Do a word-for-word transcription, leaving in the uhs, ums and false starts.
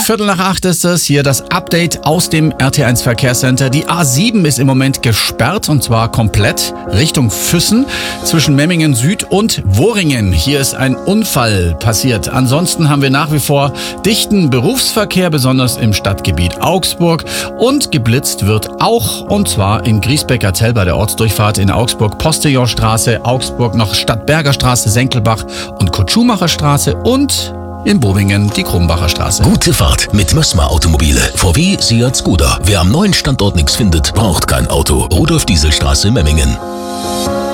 Viertel nach acht ist es. Hier das Update aus dem R T eins Verkehrscenter. Die A sieben ist im Moment gesperrt und zwar komplett Richtung Füssen zwischen Memmingen Süd und Worringen. Hier ist ein Unfall passiert. Ansonsten haben wir nach wie vor dichten Berufsverkehr, besonders im Stadtgebiet Augsburg. Und geblitzt wird auch, und zwar in Griesbecker-Zell bei der Ortsdurchfahrt in Augsburg, Postillonstraße, Augsburg noch Stadtberger Straße, Senkelbach und Kutsch-Schumacher Straße und in Bobingen die Krumbacher Straße. Gute Fahrt mit Mössmer Automobile. V W, Seat, Skoda. Wer am neuen Standort nichts findet, braucht kein Auto. Rudolf-Diesel-Straße, Memmingen.